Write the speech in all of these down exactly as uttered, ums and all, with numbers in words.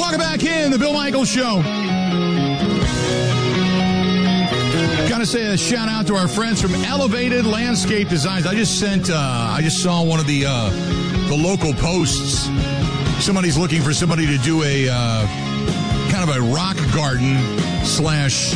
Welcome back in the Bill Michaels Show. Got to say a shout out to our friends from Elevated Landscape Designs. I just sent, uh, I just saw one of the uh, the local posts. Somebody's looking for somebody to do a uh, kind of a rock garden slash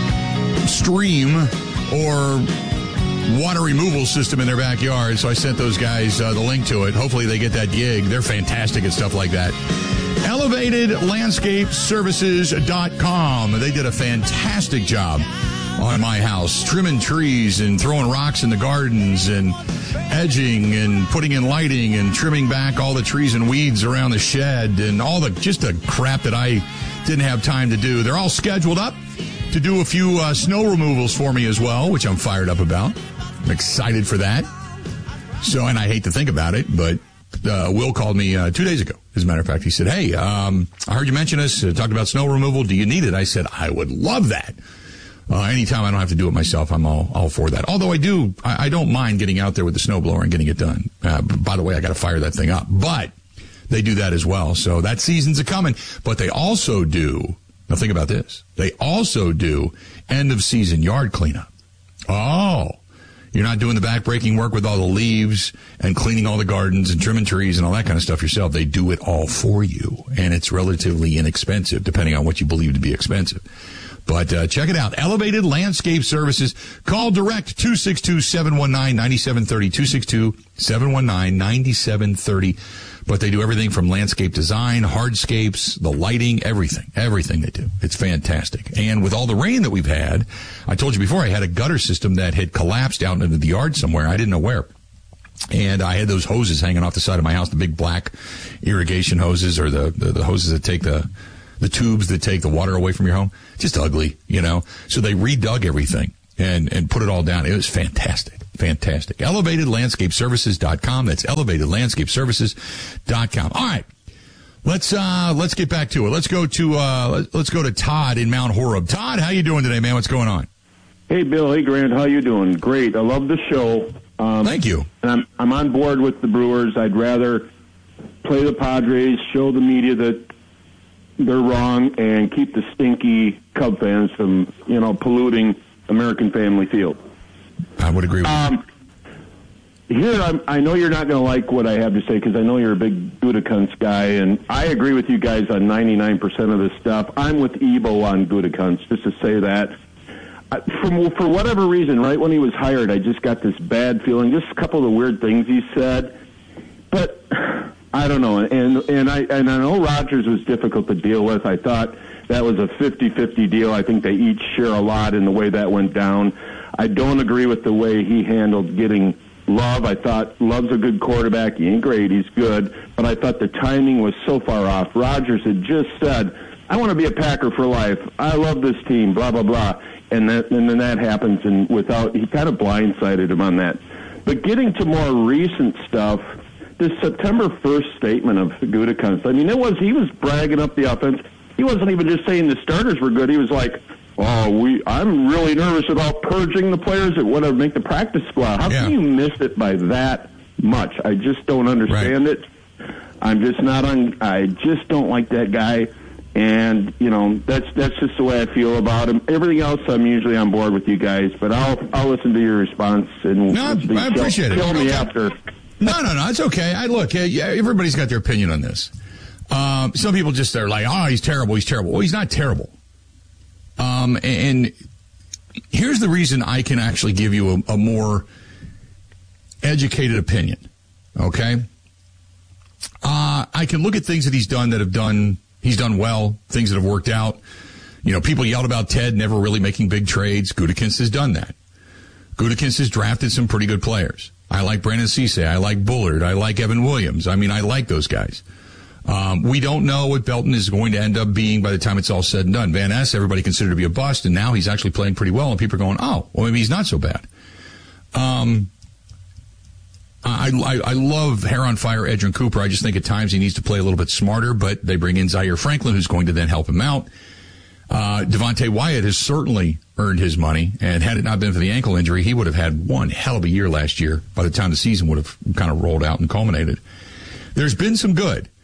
stream or water removal system in their backyard. So I sent those guys uh, the link to it. Hopefully they get that gig. They're fantastic at stuff like that. elevated landscape services dot com. They did a fantastic job on my house, trimming trees and throwing rocks in the gardens and edging and putting in lighting and trimming back all the trees and weeds around the shed and all the just the crap that I didn't have time to do. They're all scheduled up to do a few uh, snow removals for me as well, which I'm fired up about. I'm excited for that. So, and I hate to think about it, but uh, Will called me uh, two days ago. As a matter of fact, he said, hey, um, I heard you mention us, uh, talked about snow removal. Do you need it? I said, I would love that. Uh, anytime I don't have to do it myself, I'm all, all for that. Although I do, I, I don't mind getting out there with the snowblower and getting it done. Uh, by the way, I got to fire that thing up. But they do that as well. So that season's a coming. But they also do, now think about this, they also do end of season yard cleanup. Oh, you're not doing the back-breaking work with all the leaves and cleaning all the gardens and trimming trees and all that kind of stuff yourself. They do it all for you, and it's relatively inexpensive, depending on what you believe to be expensive. But uh, check it out. Elevated Landscape Services. Call direct two six two, seven one nine, nine seven three zero, two six two, seven one nine, nine seven three zero. But they do everything from landscape design, hardscapes, the lighting, everything. Everything they do. It's fantastic. And with all the rain that we've had, I told you before, I had a gutter system that had collapsed out into the yard somewhere. I didn't know where. And I had those hoses hanging off the side of my house, the big black irrigation hoses or the, the, the hoses that take the, the tubes that take the water away from your home. Just ugly, you know. So they redug everything and, and put it all down. It was fantastic. Fantastic. elevated landscape services dot com. That's elevated landscape services dot com. All right. Let's, uh, let's get back to it. Let's go to, uh, let's go to Todd in Mount Horeb. Todd, how you doing today, man? What's going on? Hey, Bill. Hey, Grant. How you doing? Great. I love the show. Um, Thank you. And I'm, I'm on board with the Brewers. I'd rather play the Padres, show the media that they're wrong, and keep the stinky Cub fans from, you know, polluting American Family Field. I would agree with um, you. Here, I'm, I know you're not going to like what I have to say because I know you're a big Gutekunst guy, and I agree with you guys on ninety-nine percent of this stuff. I'm with Ebo on Gutekunst, just to say that. I, from, for whatever reason, right when he was hired, I just got this bad feeling, just a couple of the weird things he said. But I don't know, and and I and I know Rodgers was difficult to deal with. I thought that was a fifty-fifty deal. I think they each share a lot in the way that went down. I don't agree with the way he handled getting Love. I thought Love's a good quarterback. He ain't great. He's good. But I thought the timing was so far off. Rodgers had just said, I want to be a Packer for life. I love this team, blah, blah, blah. And, that, and then that happens, and without, he kind of blindsided him on that. But getting to more recent stuff, this September first statement of Gutekunst, I mean, it was, he was bragging up the offense. He wasn't even just saying the starters were good. He was like, oh, we, I'm really nervous about purging the players that want to make the practice squad. How yeah. can you miss it by that much? I just don't understand right. it. I'm just not on, I just don't like that guy. And, you know, that's that's just the way I feel about him. Everything else, I'm usually on board with you guys, but I'll I'll listen to your response. And no, I appreciate kill, it. Kill me okay. after. No, no, no, it's okay. I look, yeah, everybody's got their opinion on this. Um, some people just are like, oh, he's terrible, he's terrible. Well, he's not terrible. Um, and here's the reason I can actually give you a, a more educated opinion. Okay, uh, I can look at things that he's done that have done. He's done well, things that have worked out. You know, people yelled about Ted never really making big trades. Gutekunst has done that. Gutekunst has drafted some pretty good players. I like Brandon Cisse. I like Bullard. I like Evan Williams. I mean, I like those guys. Um, we don't know what Belton is going to end up being by the time it's all said and done. Van Ness, everybody considered to be a bust, and now he's actually playing pretty well, and people are going, oh, well, maybe he's not so bad. Um, I, I, I love hair on fire Edgerrin Cooper. I just think at times he needs to play a little bit smarter, but they bring in Zaire Franklin, who's going to then help him out. Uh, Devontae Wyatt has certainly earned his money, and had it not been for the ankle injury, he would have had one hell of a year last year by the time the season would have kind of rolled out and culminated. There's been some good.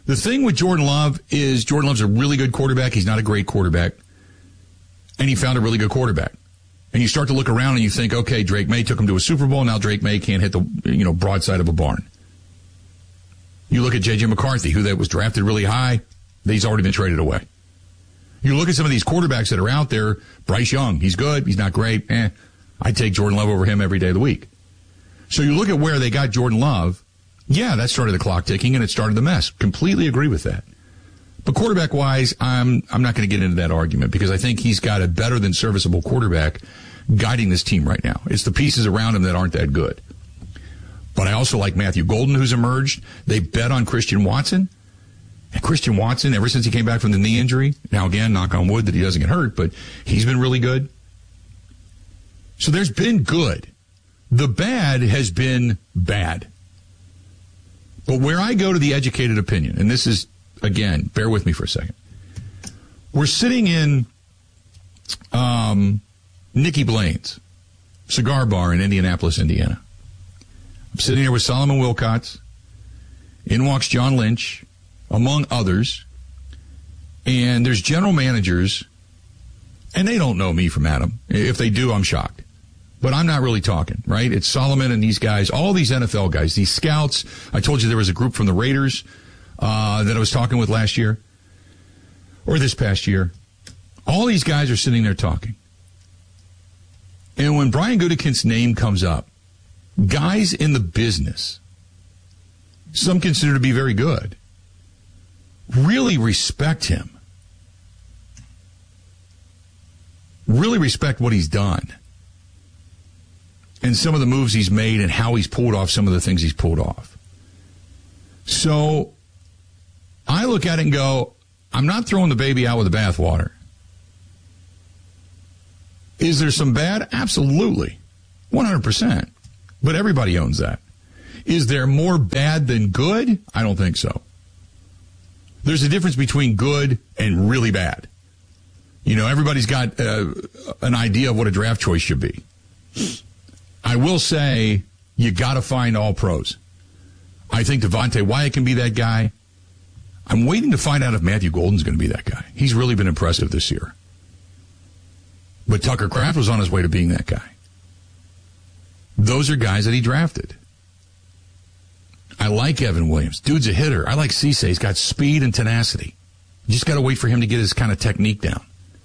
The thing with Jordan Love is Jordan Love's a really good quarterback. He's not a great quarterback. And he found a really good quarterback. And you start to look around and you think, okay, Drake May took him to a Super Bowl. Now Drake May can't hit the, you know, broadside of a barn. You look at J J McCarthy, who that was drafted really high. He's already been traded away. You look at some of these quarterbacks that are out there. Bryce Young, he's good. He's not great. Eh, I'd take Jordan Love over him every day of the week. So you look at where they got Jordan Love. Yeah, that started the clock ticking and it started the mess. Completely agree with that. But quarterback-wise, I'm I'm not going to get into that argument because I think he's got a better than serviceable quarterback guiding this team right now. It's the pieces around him that aren't that good. But I also like Matthew Golden, who's emerged. They bet on Christian Watson. And Christian Watson, ever since he came back from the knee injury, now again, knock on wood that he doesn't get hurt, but he's been really good. So there's been good. The bad has been bad. But where I go to the educated opinion, and this is, again, bear with me for a second. We're sitting in um, Nicky Blaine's cigar bar in Indianapolis, Indiana. I'm sitting here with Solomon Wilcots. In walks John Lynch, among others. And there's general managers, and they don't know me from Adam. If they do, I'm shocked. But I'm not really talking, right? It's Solomon and these guys, all these N F L guys, these scouts. I told you there was a group from the Raiders uh, that I was talking with last year, or this past year. All these guys are sitting there talking. And when Brian Gutekunst's name comes up, guys in the business, some consider to be very good, really respect him. Really respect what he's done. And some of the moves he's made and how he's pulled off some of the things he's pulled off. So I look at it and go, I'm not throwing the baby out with the bathwater. Is there some bad? Absolutely. one hundred percent. But everybody owns that. Is there more bad than good? I don't think so. There's a difference between good and really bad. You know, everybody's got uh, an idea of what a draft choice should be. I will say you got to find all pros. I think Devontae Wyatt can be that guy. I'm waiting to find out if Matthew Golden's going to be that guy. He's really been impressive this year. But Tucker Kraft was on his way to being that guy. Those are guys that he drafted. I like Evan Williams. Dude's a hitter. I like Cisse. He's got speed and tenacity. You just got to wait for him to get his kind of technique down.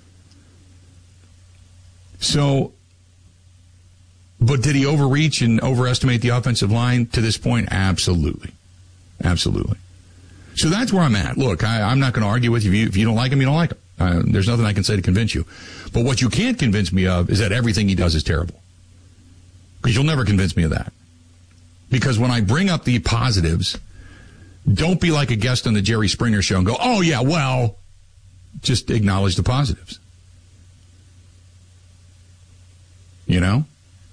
So, but did he overreach and overestimate the offensive line to this point? Absolutely. Absolutely. So that's where I'm at. Look, I, I'm not going to argue with you. If, you. if you don't like him, you don't like him. Uh, there's nothing I can say to convince you. But what you can't convince me of is that everything he does is terrible. Because you'll never convince me of that. Because when I bring up the positives, don't be like a guest on the Jerry Springer show and go, oh, yeah, well, just acknowledge the positives. You know?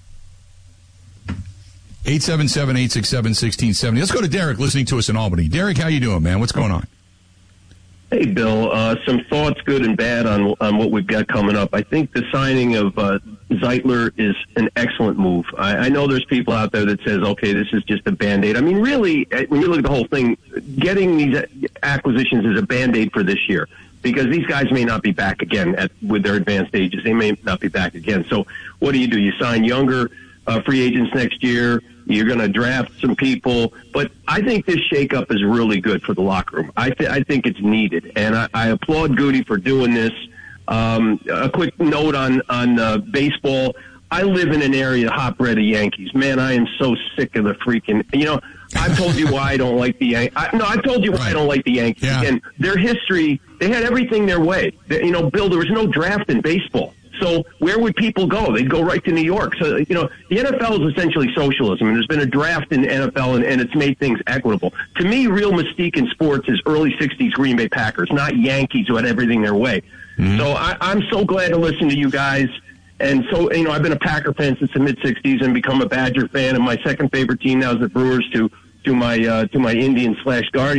eight seven seven, eight six seven, one six seven zero. Let's go to Derek listening to us in Albany. Derek, how you doing, man? What's going on? Hey, Bill. Uh, some thoughts, good and bad, on on what we've got coming up. I think the signing of uh, Zeitler is an excellent move. I, I know there's people out there that says, okay, this is just a Band-Aid. I mean, really, when you look at the whole thing, getting these acquisitions is a Band-Aid for this year. Because these guys may not be back again at with their advanced ages. They may not be back again. So what do you do? You sign younger uh, free agents next year. You're going to draft some people. But I think this shakeup is really good for the locker room. I, th- I think it's needed. And I, I applaud Goody for doing this. Um, a quick note on, on uh, baseball. I live in an area hot-bred of Yankees. Man, I am so sick of the freaking, you know, I've told you why I don't like the Yankees. No, I've told you why right. I don't like the Yankees. Yeah. And their history, they had everything their way. They, you know, Bill, there was no draft in baseball. So where would people go? They'd go right to New York. So, you know, the N F L is essentially socialism. And there's been a draft in the N F L, and, and it's made things equitable. To me, real mystique in sports is early sixties Green Bay Packers, not Yankees who had everything their way. Mm-hmm. So I, I'm so glad to listen to you guys. And so, you know, I've been a Packer fan since the mid-sixties and become a Badger fan. And my second favorite team now is the Brewers to, to my uh, to my Indians slash Guardians.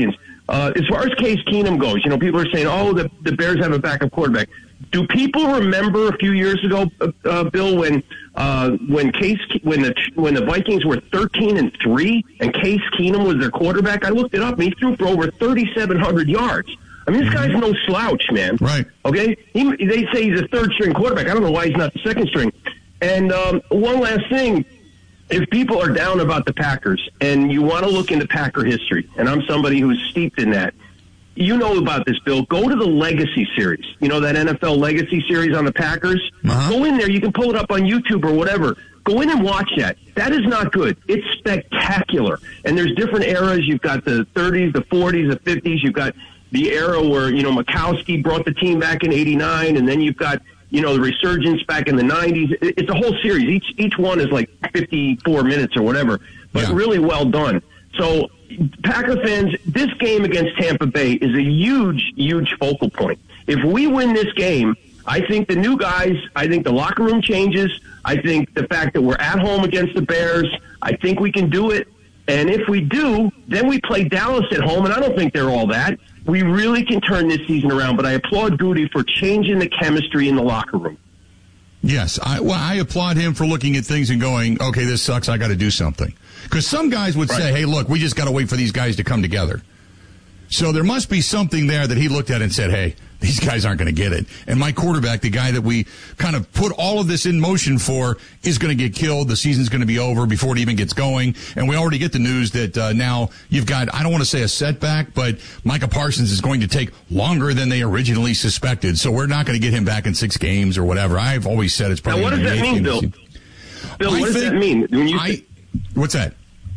Uh, as far as Case Keenum goes, you know, people are saying, oh, the, the Bears have a backup quarterback. Do people remember a few years ago, uh, uh, Bill, when uh, when Case when the when the Vikings were thirteen and three and Case Keenum was their quarterback? I looked it up, and he threw for over thirty-seven hundred yards. I mean, this guy's no slouch, man. Right. Okay? He, they say he's a third-string quarterback. I don't know why he's not the second string. And um, one last thing. If people are down about the Packers and you want to look into Packer history, and I'm somebody who's steeped in that, you know about this, Bill. Go to the Legacy Series. You know, that N F L Legacy Series on the Packers? Uh-huh. Go in there. You can pull it up on YouTube or whatever. Go in and watch that. That is not good. It's spectacular. And there's different eras. You've got the thirties, the forties, the fifties. You've got the era where, you know, Mikowski brought the team back in eighty-nine, and then you've got, you know, the resurgence back in the nineties. It's a whole series. Each each one is like fifty-four minutes or whatever, but yeah. really well done. So, Packer fans, this game against Tampa Bay is a huge, huge focal point. If we win this game, I think the new guys, I think the locker room changes. I think the fact that we're at home against the Bears, I think we can do it. And if we do, then we play Dallas at home, and I don't think they're all that. We really can turn this season around, but I applaud Goody for changing the chemistry in the locker room. Yes, I, well, I applaud him for looking at things and going, okay, this sucks, I got to do something. Because some guys would right. say, hey, look, we just got to wait for these guys to come together. So there must be something there that he looked at and said, hey, these guys aren't going to get it. And my quarterback, the guy that we kind of put all of this in motion for, is going to get killed. The season's going to be over before it even gets going. And we already get the news that uh, now you've got, I don't want to say a setback, but Micah Parsons is going to take longer than they originally suspected. So we're not going to get him back in six games or whatever. I've always said it's probably. Now, what does that mean, Bill? Bill, what does that mean? When you I, say, what's that?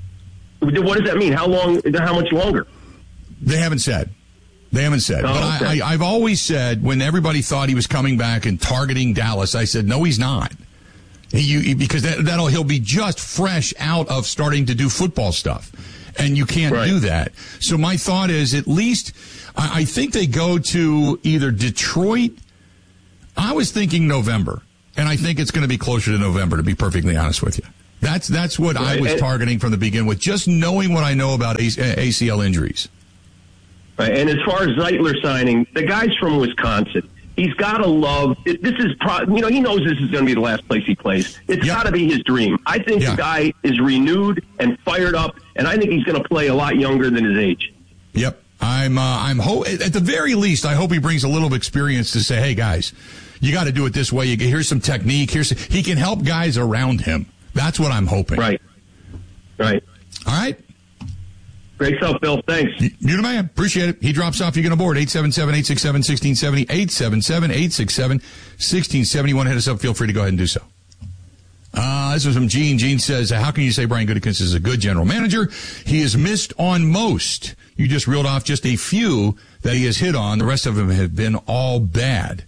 What does that mean? How long? How much longer? They haven't said. They haven't said. Oh, but okay. I, I, I've always said, when everybody thought he was coming back and targeting Dallas, I said, no, he's not. He, he, because that, that'll he'll be just fresh out of starting to do football stuff. And you can't right. do that. So my thought is, at least, I, I think they go to either Detroit. I was thinking November. And I think it's going to be closer to November, to be perfectly honest with you. That's that's what right. I was and, targeting from the beginning, with just knowing what I know about A C L injuries. Right. And as far as Zeitler signing, the guy's from Wisconsin. He's got to love it. This is, pro, you know, he knows this is going to be the last place he plays. It's yep. got to be his dream. I think yeah. the guy is renewed and fired up, and I think he's going to play a lot younger than his age. Yep. I'm, uh, I'm ho- at the very least, I hope he brings a little experience to say, hey, guys, you got to do it this way. You, here's some technique. Here's he can help guys around him. That's what I'm hoping. Right. Right. All right. Great stuff, Bill. Thanks. You're the man. Appreciate it. He drops off. You get aboard. eight seven seven, eight six seven, one six seven zero. eight seven seven, eight six seven, one six seven zero. You want to hit us up, feel free to go ahead and do so. Uh, this was from Gene. Gene says, how can you say Brian Gutekunst is a good general manager? He has missed on most. You just reeled off just a few that he has hit on. The rest of them have been all bad.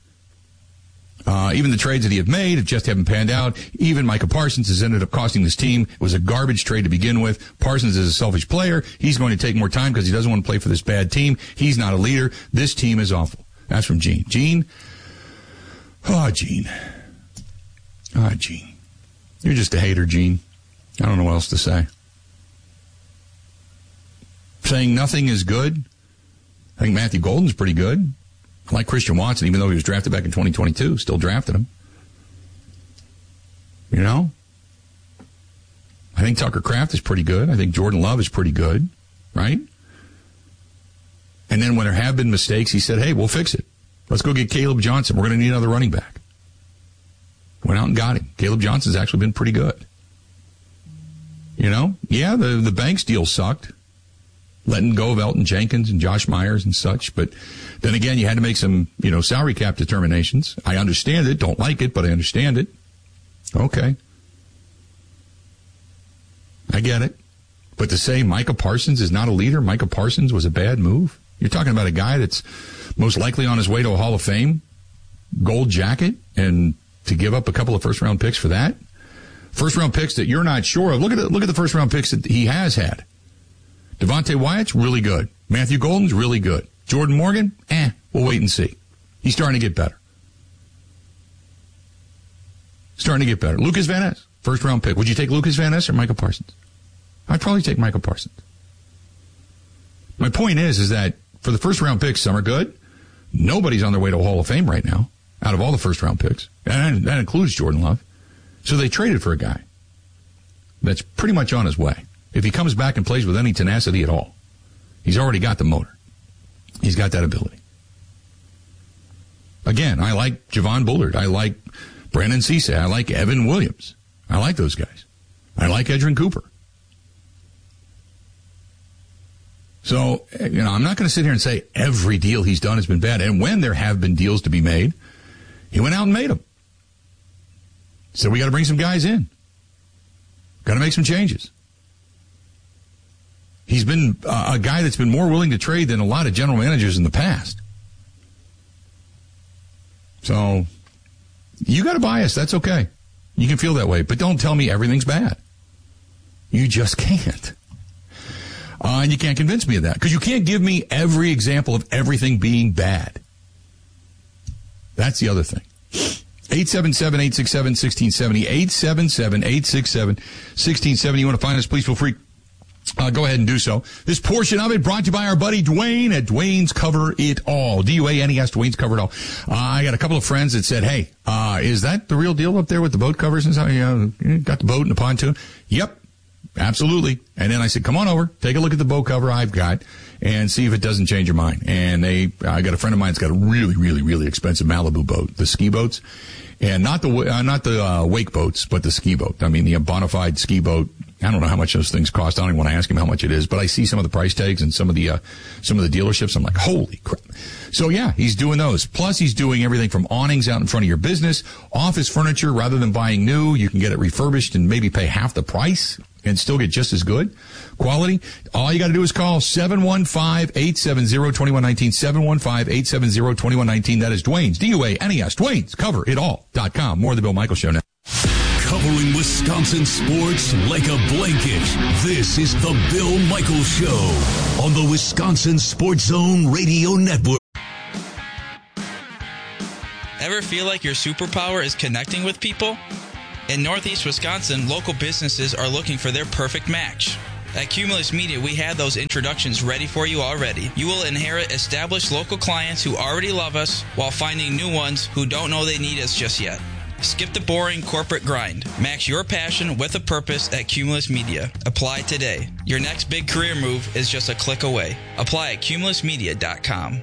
Uh, even the trades that he have made have just haven't panned out. Even Micah Parsons has ended up costing this team. It was a garbage trade to begin with. Parsons is a selfish player. He's going to take more time because he doesn't want to play for this bad team. He's not a leader. This team is awful. That's from Gene. Gene. Oh, Gene. Oh, Gene. You're just a hater, Gene. I don't know what else to say. Saying nothing is good. I think Matthew Golden's pretty good. I like Christian Watson, even though he was drafted back in twenty twenty-two. Still drafted him. You know? I think Tucker Kraft is pretty good. I think Jordan Love is pretty good. Right? And then when there have been mistakes, he said, hey, we'll fix it. Let's go get Caleb Johnson. We're going to need another running back. Went out and got him. Caleb Johnson's actually been pretty good. You know? Yeah, the, the Banks deal sucked. Letting go of Elton Jenkins and Josh Myers and such. But then again, you had to make some, you know, salary cap determinations. I understand it. Don't like it, but I understand it. Okay. I get it. But to say Micah Parsons is not a leader, Micah Parsons was a bad move. You're talking about a guy that's most likely on his way to a Hall of Fame gold jacket, and to give up a couple of first round picks for that? First round picks that you're not sure of. Look at the, look at the first round picks that he has had. Devontae Wyatt's really good. Matthew Golden's really good. Jordan Morgan, eh, we'll wait and see. He's starting to get better. Starting to get better. Lucas Van Ness, first round pick. Would you take Lucas Van Ness or Micah Parsons? I'd probably take Micah Parsons. My point is, is that for the first round picks, some are good. Nobody's on their way to a Hall of Fame right now out of all the first round picks. And that includes Jordan Love. So they traded for a guy that's pretty much on his way. If he comes back and plays with any tenacity at all, he's already got the motor. He's got that ability. Again, I like Javon Bullard. I like Brandon Cisse. I like Evan Williams. I like those guys. I like Edrin Cooper. So, you know, I'm not going to sit here and say every deal he's done has been bad. And when there have been deals to be made, he went out and made them. So we got to bring some guys in. Got to make some changes. He's been uh, a guy that's been more willing to trade than a lot of general managers in the past. So, you got a bias. That's okay. You can feel that way. But don't tell me everything's bad. You just can't. Uh, and you can't convince me of that. Because you can't give me every example of everything being bad. That's the other thing. eight seven seven, eight six seven, one six seven zero. eight seven seven, eight six seven, one six seven zero. You want to find us, please feel free. Uh, go ahead and do so. This portion of it brought to you by our buddy Dwayne at Dwayne's Cover It All. D U A N E S, Dwayne's Cover It All. Uh, I got a couple of friends that said, hey, uh, is that the real deal up there with the boat covers and stuff? You know, got the boat and the pontoon? Yep, absolutely. And then I said, come on over, take a look at the boat cover I've got and see if it doesn't change your mind. And they, I got a friend of mine that's got a really, really, really expensive Malibu boat, the ski boats. And not the, uh, not the, uh, wake boats, but the ski boat. I mean, the bona fide ski boat. I don't know how much those things cost. I don't even want to ask him how much it is, but I see some of the price tags and some of the, uh, some of the dealerships. I'm like, holy crap. So yeah, he's doing those. Plus he's doing everything from awnings out in front of your business, office furniture. Rather than buying new, you can get it refurbished and maybe pay half the price and still get just as good quality. All you got to do is call seven one five, eight seven zero, two one one nine, seven one five, eight seven zero, two one one nine. That is Dwayne's, D U A N E S, Dwayne's Cover It All dot com. More of the Bill Michaels Show now. Covering Wisconsin sports like a blanket. This is the Bill Michaels Show on the Wisconsin Sports Zone Radio Network. Ever feel like your superpower is connecting with people? In Northeast Wisconsin, local businesses are looking for their perfect match. At Cumulus Media, we have those introductions ready for you already. You will inherit established local clients who already love us while finding new ones who don't know they need us just yet. Skip the boring corporate grind. Match your passion with a purpose at Cumulus Media. Apply today. Your next big career move is just a click away. Apply at cumulus media dot com.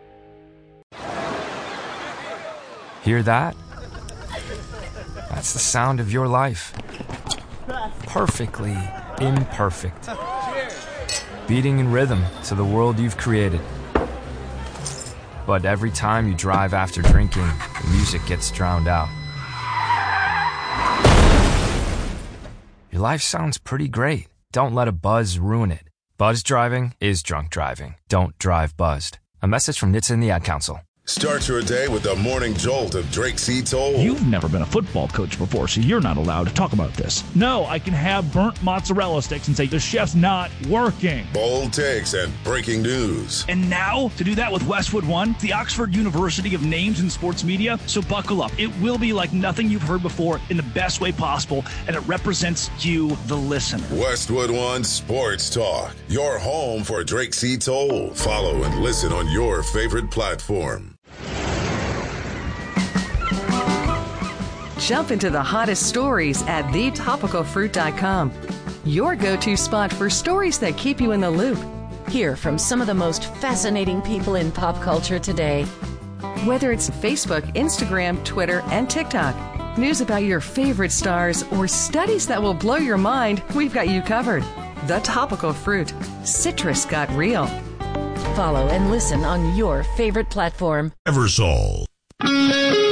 Hear that? That's the sound of your life. Perfectly imperfect. Beating in rhythm to the world you've created. But every time you drive after drinking, the music gets drowned out. Your life sounds pretty great. Don't let a buzz ruin it. Buzz driving is drunk driving. Don't drive buzzed. A message from N H T S A and the Ad Council. Start your day with the morning jolt of Drake C. Toll. You've never been a football coach before, so you're not allowed to talk about this. No, I can have burnt mozzarella sticks and say the chef's not working. Bold takes and breaking news. And now, to do that with Westwood One, the Oxford University of Names in Sports Media. So buckle up. It will be like nothing you've heard before in the best way possible, and it represents you, the listener. Westwood One Sports Talk, your home for Drake C. Toll. Follow and listen on your favorite platform. Jump into the hottest stories at the topical fruit dot com. Your go-to spot for stories that keep you in the loop. Hear from some of the most fascinating people in pop culture today. Whether it's Facebook, Instagram, Twitter, and TikTok, news about your favorite stars, or studies that will blow your mind, we've got you covered. The Topical Fruit. Citrus got real. Follow and listen on your favorite platform. Eversol.